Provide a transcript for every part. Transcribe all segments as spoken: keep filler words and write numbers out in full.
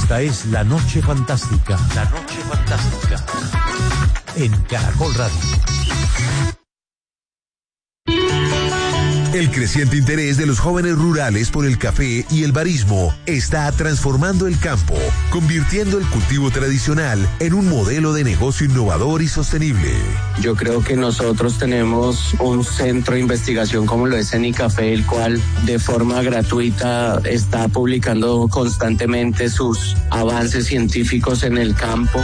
Esta es La Noche Fantástica. La Noche Fantástica. En Caracol Radio. El creciente interés de los jóvenes rurales por el café y el barismo está transformando el campo, convirtiendo el cultivo tradicional en un modelo de negocio innovador y sostenible. Yo creo que nosotros tenemos un centro de investigación como lo es Cenicafé, el cual de forma gratuita está publicando constantemente sus avances científicos en el campo.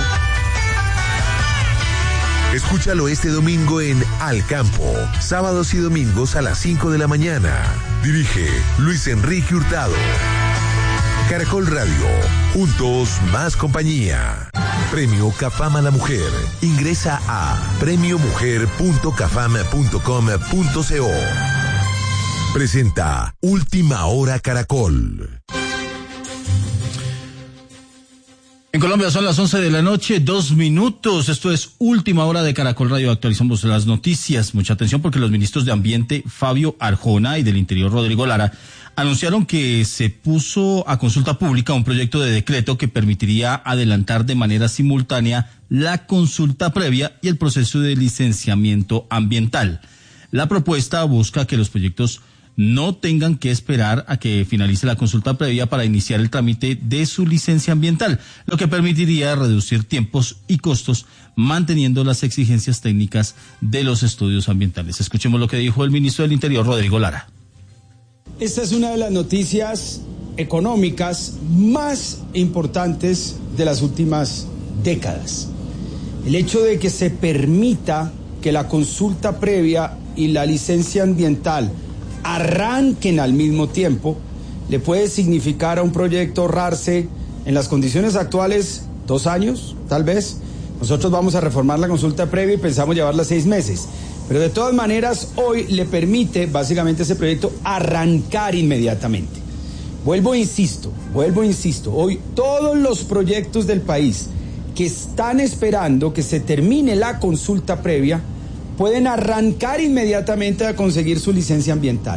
Escúchalo este domingo en Al Campo, sábados y domingos a las cinco de la mañana. Dirige Luis Enrique Hurtado. Caracol Radio, juntos más compañía. Premio Cafam a la Mujer. Ingresa a premio mujer punto cafam punto com punto co. Presenta Última Hora Caracol. En Colombia son las once de la noche, dos minutos. Esto es Última Hora de Caracol Radio. Actualizamos las noticias. Mucha atención porque los ministros de Ambiente, Fabio Arjona, y del Interior, Rodrigo Lara, anunciaron que se puso a consulta pública un proyecto de decreto que permitiría adelantar de manera simultánea la consulta previa y el proceso de licenciamiento ambiental. La propuesta busca que los proyectos no tengan que esperar a que finalice la consulta previa para iniciar el trámite de su licencia ambiental, lo que permitiría reducir tiempos y costos, manteniendo las exigencias técnicas de los estudios ambientales. Escuchemos lo que dijo el ministro del Interior, Rodrigo Lara. Esta es una de las noticias económicas más importantes de las últimas décadas. El hecho de que se permita que la consulta previa y la licencia ambiental arranquen al mismo tiempo, le puede significar a un proyecto ahorrarse en las condiciones actuales dos años, tal vez. Nosotros vamos a reformar la consulta previa y pensamos llevarla seis meses. Pero de todas maneras, hoy le permite básicamente ese proyecto arrancar inmediatamente. Vuelvo, insisto, vuelvo, insisto, hoy todos los proyectos del país que están esperando que se termine la consulta previa pueden arrancar inmediatamente a conseguir su licencia ambiental.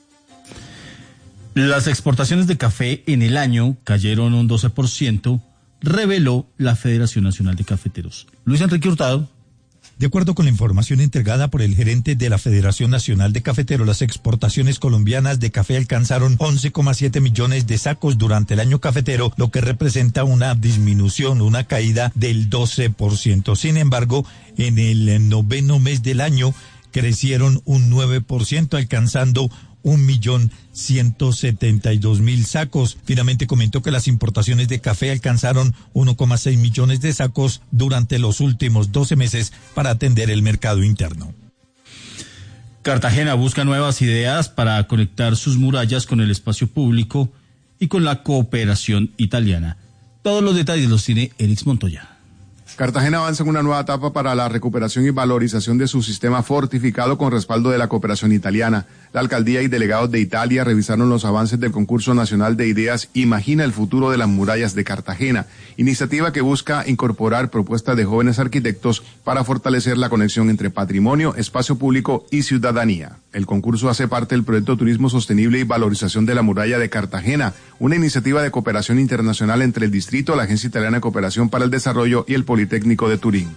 Las exportaciones de café en el año cayeron un doce por ciento, reveló la Federación Nacional de Cafeteros. Luis Enrique Hurtado. De acuerdo con la información entregada por el gerente de la Federación Nacional de Cafeteros, las exportaciones colombianas de café alcanzaron once coma siete millones de sacos durante el año cafetero, lo que representa una disminución, una caída del doce por ciento. Sin embargo, en el noveno mes del año crecieron un nueve por ciento, alcanzando un millón ciento setenta y dos mil sacos. Finalmente comentó que las importaciones de café alcanzaron uno coma seis millones de sacos durante los últimos doce meses para atender el mercado interno. Cartagena busca nuevas ideas para conectar sus murallas con el espacio público y con la cooperación italiana. Todos los detalles los tiene Erix Montoya. Cartagena avanza en una nueva etapa para la recuperación y valorización de su sistema fortificado con respaldo de la cooperación italiana. La alcaldía y delegados de Italia revisaron los avances del concurso nacional de ideas Imagina el futuro de las murallas de Cartagena, iniciativa que busca incorporar propuestas de jóvenes arquitectos para fortalecer la conexión entre patrimonio, espacio público y ciudadanía. El concurso hace parte del proyecto Turismo Sostenible y Valorización de la Muralla de Cartagena, una iniciativa de cooperación internacional entre el Distrito, la Agencia Italiana de Cooperación para el Desarrollo y el Politécnico de Turín.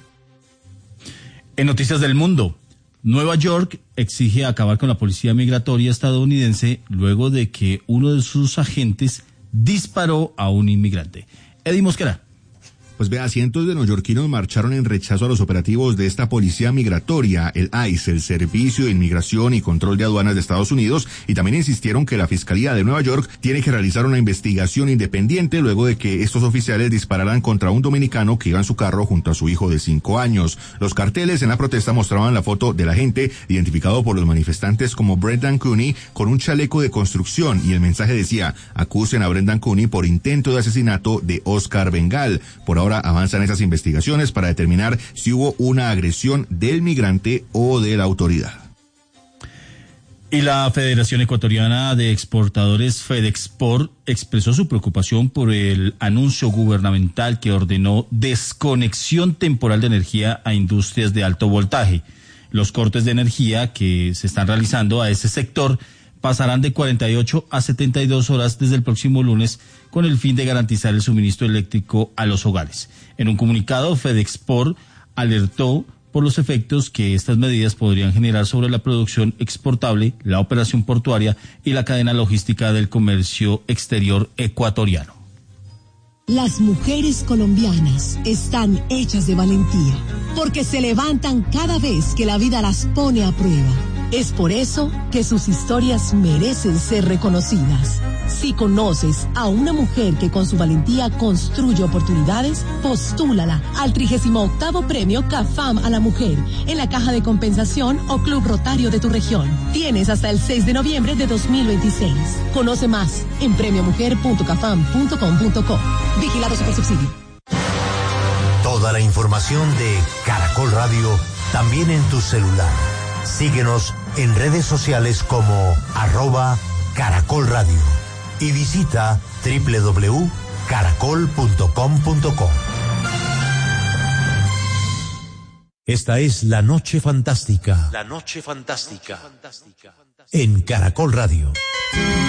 En Noticias del Mundo, Nueva York exige acabar con la policía migratoria estadounidense luego de que uno de sus agentes disparó a un inmigrante. Eddie Mosquera. Pues vea, cientos de neoyorquinos marcharon en rechazo a los operativos de esta policía migratoria, el I C E, el Servicio de Inmigración y Control de Aduanas de Estados Unidos, y también insistieron que la Fiscalía de Nueva York tiene que realizar una investigación independiente luego de que estos oficiales dispararan contra un dominicano que iba en su carro junto a su hijo de cinco años. Los carteles en la protesta mostraban la foto del agente, identificado por los manifestantes como Brendan Cooney, con un chaleco de construcción, y el mensaje decía: acusen a Brendan Cooney por intento de asesinato de Oscar Bengal. Por ahora avanzan esas investigaciones para determinar si hubo una agresión del migrante o de la autoridad. Y la Federación Ecuatoriana de Exportadores FedExport expresó su preocupación por el anuncio gubernamental que ordenó desconexión temporal de energía a industrias de alto voltaje. Los cortes de energía que se están realizando a ese sector pasarán de cuarenta y ocho a setenta y dos horas desde el próximo lunes con el fin de garantizar el suministro eléctrico a los hogares. En un comunicado, Fedexport alertó por los efectos que estas medidas podrían generar sobre la producción exportable, la operación portuaria y la cadena logística del comercio exterior ecuatoriano. Las mujeres colombianas están hechas de valentía, porque se levantan cada vez que la vida las pone a prueba. Es por eso que sus historias merecen ser reconocidas. Si conoces a una mujer que con su valentía construye oportunidades, postúlala al trigésimo octavo Premio CAFAM a la Mujer en la Caja de Compensación o Club Rotario de tu región. Tienes hasta el seis de noviembre de dos mil veintiséis. Conoce más en premio mujer punto cafam punto com punto co. Vigilado Supersubsidio. Toda la información de Caracol Radio también en tu celular. Síguenos en redes sociales como arroba Caracol Radio y visita doble u doble u doble u punto caracol punto com punto co. Esta es La Noche Fantástica. La Noche Fantástica. En Caracol Radio.